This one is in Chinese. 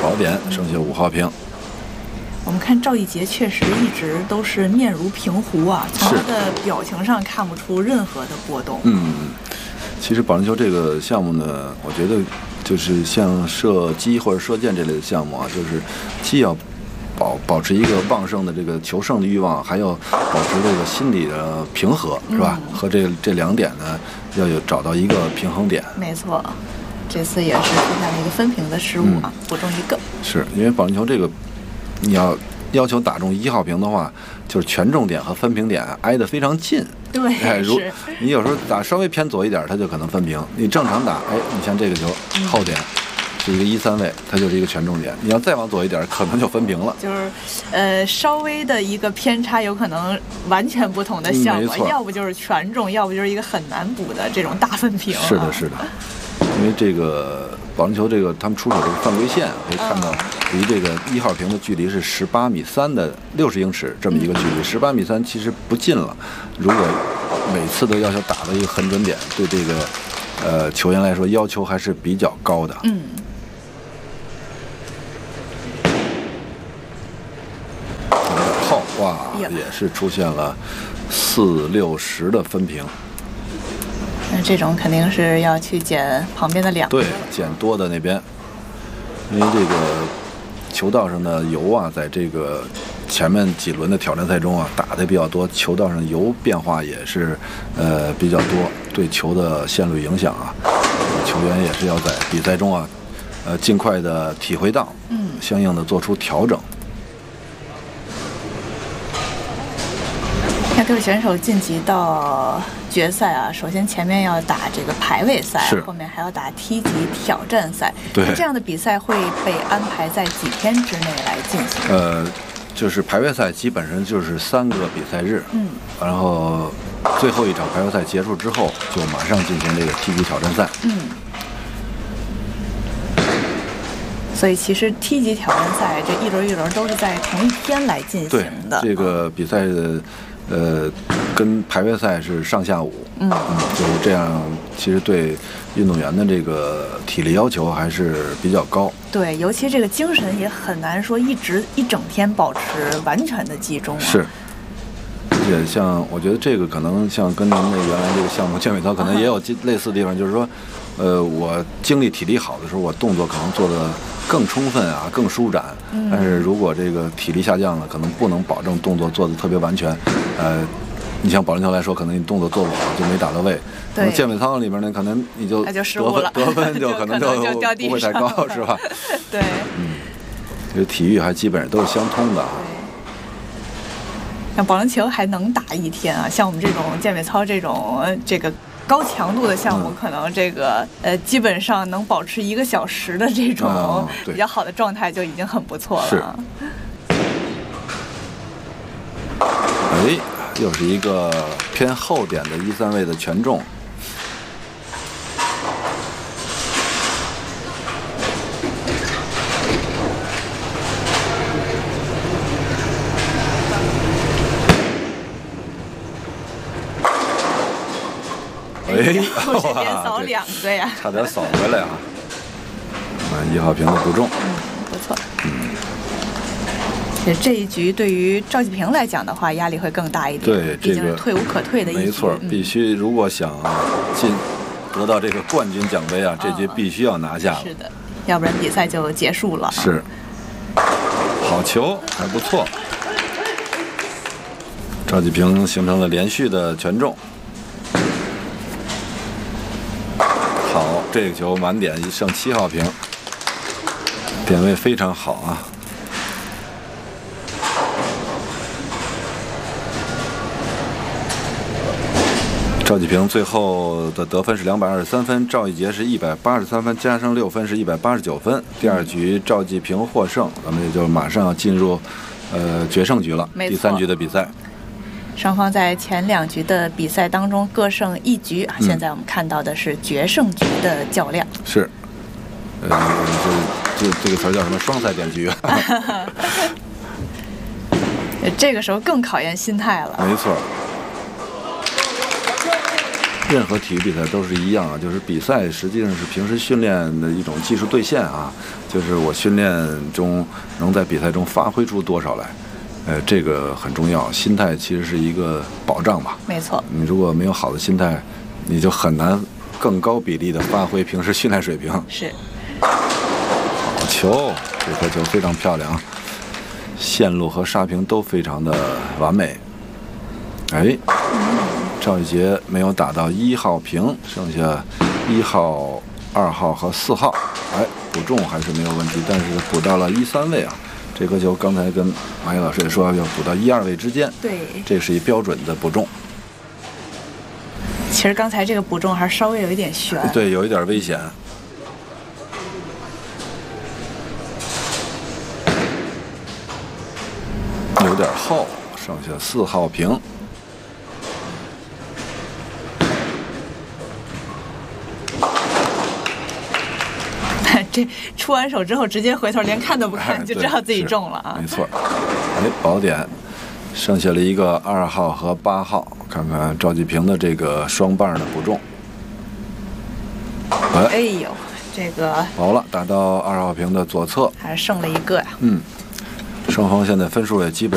好点，剩下5号瓶。 我们看赵一杰确实一直都是面如平湖啊，从他的表情上看不出任何的波动。 其实保龄球这个项目呢，我觉得就是像射击或者射箭这类的项目啊，就是既要保持一个旺盛的这个求胜的欲望，还要保持这个心理的平和，是吧？和这2点呢，要找到一个平衡点。 没错，这次也是出现了一个分屏的失误啊，不中一个。 是因为保龄球这个，你要求打中1号屏的话，就是全中点和分屏点挨得非常近。 对， 如你有时候打稍微偏左一点，它就可能分屏。你正常打，你像这个球后点是一个1、3位，它就是一个全中点。你要再往左一点，可能就分屏了。 就是稍微的一个偏差，有可能完全不同的效果，要不就是全中，要不就是一个很难补的这种大分屏。 是的，是的。因为这个保龄球他们出手这个犯规线可以看到，离这个1号屏的距离是18.3米的60英尺这么一个距离，18.3米其实不近了。如果每次都要求打到一个很准点，对这个球员来说要求还是比较高的。后哇，也是出现了4、6、10的分屏。 那这种肯定是要去捡旁边的2个， 对，捡多的那边，因为这个球道上的油啊，在这个前面几轮的挑战赛中啊，打的比较多，球道上油变化也是比较多，对球的线路影响啊，球员也是要在比赛中啊，尽快的体会到，相应的做出调整。 看各位选手晋级到决赛啊，首先前面要打这个排位赛，后面还要打梯级挑战赛。 对， 这样的比赛会被安排在几天之内来进行？ 就是排位赛基本上就是3个比赛日，然后最后一场排位赛结束之后，就马上进行这个梯级挑战赛。 所以其实梯级挑战赛这一轮一轮都是在同一天来进行的。 对，这个比赛的跟排位赛是上下午，就是这样。其实对运动员的这个体力要求还是比较高。 对，尤其这个精神也很难说一整天保持完全的集中。 是，而且像我觉得这个可能像跟您的原来这个项目健美操可能也有类似的地方，就是说，我精力体力好的时候，我动作可能做的更充分啊，更舒展。但是如果这个体力下降了，可能不能保证动作做的特别完全。你像保龄球来说，可能你动作做不好就没打到位。 对。 健美操里面呢，可能你就得分就可能就不会太高，是吧？ 对。 这个体育还基本上都是相通的啊。 像保龄球还能打一天啊，像我们这种健美操这种这个高强度的项目，可能这个基本上能保持1个小时的这种比较好的状态就已经很不错了。 是。又是一个偏后点的1、3位的全中。 后这边扫2个呀， 差点扫回来啊！1号屏的不中， 不错。其实这一局对于赵继平来讲的话，压力会更大一点。 对， 毕竟是退无可退的一局。 没错，必须如果想得到这个冠军奖杯啊，这局必须要拿下。 是的，要不然比赛就结束了。 是，好球，还不错。赵继平形成了连续的全中。好，这个球满点剩7号屏，点位非常好啊。赵继平最后的得分是223分，赵一杰是183分，加上6分是189分。第2局赵继平获胜，咱们也就马上要进入决胜局了，第3局的比赛。 双方在前2局的比赛当中各胜1局，现在我们看到的是决胜局的较量。 是，这个词叫什么？双赛点局。 这个时候更考验心态了。 没错。 任何体育比赛都是一样啊，就是比赛实际上是平时训练的一种技术兑现啊，就是我训练中能在比赛中发挥出多少来，这个很重要。心态其实是一个保障吧。 没错。 你如果没有好的心态，你就很难更高比例的发挥平时训练水平。 是。 好球，这颗球非常漂亮，线路和杀平都非常的完美。哎。赵宇杰没有打到1号屏，剩下1号、2号和4号，哎，补中还是没有问题，但是补到了1、3位啊。这颗球刚才跟马毅老师也说要补到1、2位之间， 对， 这是一标准的补中。 其实刚才这个补中还稍微有一点悬， 对，有一点危险。有点厚，剩下4号屏。 这出完手之后，直接回头连看都不看，就知道自己中了啊！ 没错。哎，宝点，剩下了一个2号和8号，看看赵继平的这个双棒的补中。 哎呦，这个好了，打到2号屏的左侧， 还是剩了一个呀。 双方现在分数也基本